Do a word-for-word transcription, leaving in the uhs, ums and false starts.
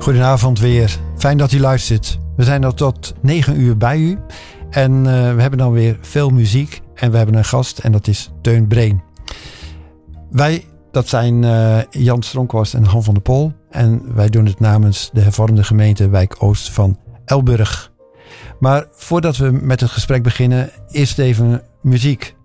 Goedenavond weer. Fijn dat u luistert. We zijn al tot negen uur bij u. En uh, we hebben dan weer veel muziek. En we hebben een gast en dat is Teun Breen. Wij, dat zijn uh, Jan Stronkhorst en Han van der Pol. En wij doen het namens de hervormde gemeente Wijk Oost van Elburg. Maar voordat we met het gesprek beginnen, eerst even muziek.